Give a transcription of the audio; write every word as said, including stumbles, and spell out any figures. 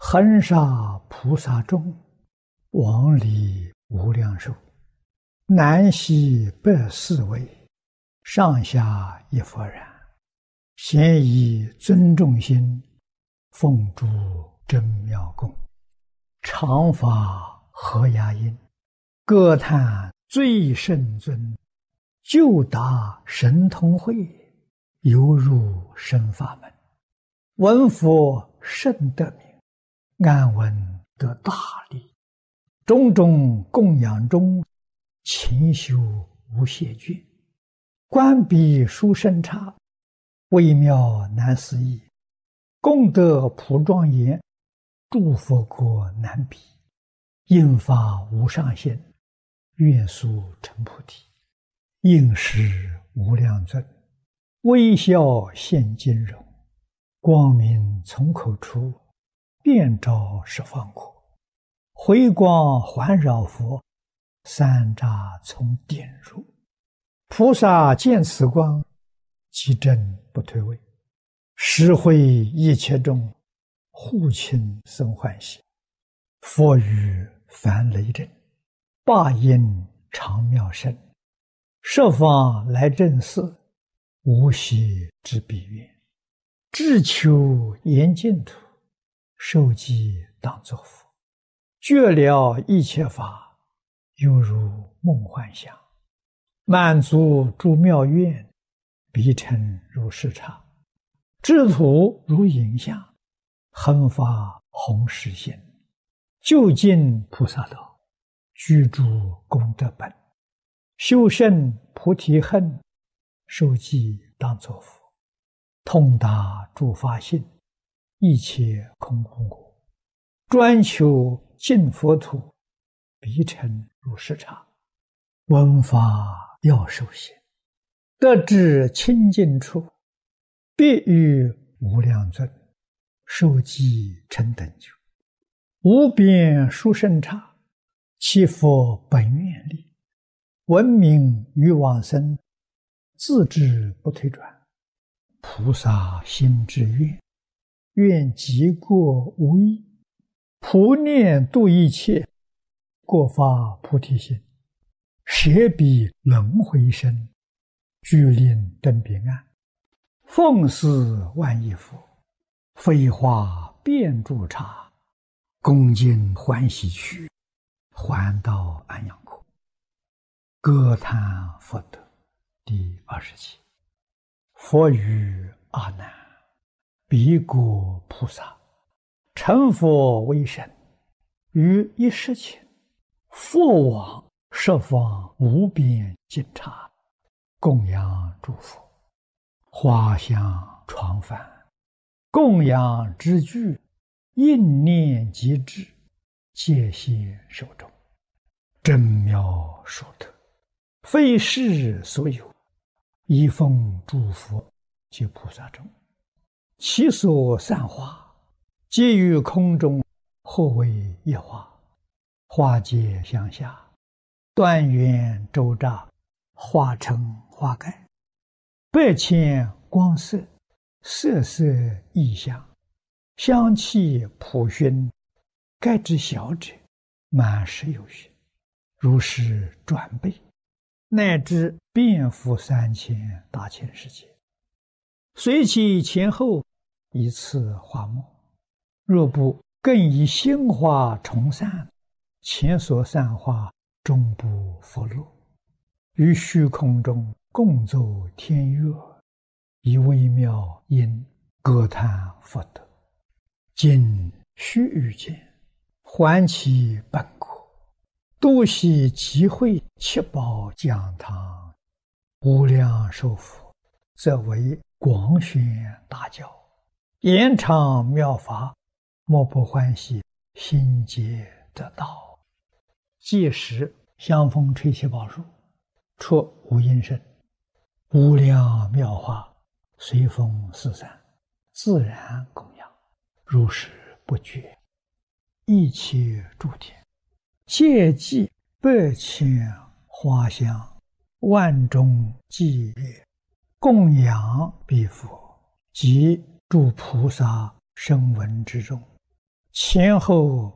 恒沙菩萨众，往里无量寿，南西北四位，上下一佛然。咸以尊重心，奉诸真妙供，常法合雅音，歌叹最圣尊，就达神通会，犹入深法门。闻佛甚得名，安闻得大利。种种供养中，勤修无懈倦。观彼殊胜刹，微妙难思议。功德普庄严，诸佛国难比。应发无上限，愿速成菩提。应时无量尊，微笑现金容。光明从口出，遍照十方国。回光环绕佛，三匝从点入。菩萨见此光，即真不退位。实会一切众，护亲生欢喜。佛语凡雷震，霸音常妙声。十方来正寺，无息之彼愿。志求严净土，受记当作佛。觉了一切法，犹如梦幻想。满足诸妙愿，彼尘如视察。智土如影像，恒发弘誓心。究竟菩萨道，居住功德本。修胜菩提恨，受记当作佛。通达诸法性，一切空空果。专求净佛土，彼尘如视察。闻法要受行，得至清净处，必遇无量尊，受记成等觉。无边殊胜刹，其佛本愿力。闻名于往生，自知不退转。菩萨心之愿，愿极过无异。普念度一切，过发菩提心。舍彼轮回身，具令登彼岸。奉祀万亿佛，飞化遍诸刹。恭敬欢喜去，还到安养国。歌叹佛德第二十七。佛语阿难：彼国菩萨，成佛为身，于一时前，佛往十方无边尽刹，供养诸佛。花香床幡，供养之具，应念即至，戒现手中。真妙殊特，非世所有。一奉诸佛及菩萨众，其所散花，皆于空中，或为一花。花皆相下，端圆周匝，花成花盖。百千光色，色色异香，香气普熏。盖之小者，满十有余，如是转倍，乃至遍覆三千大千世界。随其前后，以次花末。若不更以心花重散，前所散花终不复落。于虚空中共奏天乐，以微妙音歌叹佛德。今须臾间，还其本国。多悉集会七宝讲堂，无量寿佛，则为广宣大教，延长妙法，莫不欢喜，心皆得道。届时香风吹七宝树，出无音声，无量妙法随风四散，自然供养，如是不绝。一切诸天，戒记百千花香，万众伎乐，供养彼佛及诸菩萨声闻之众， 前后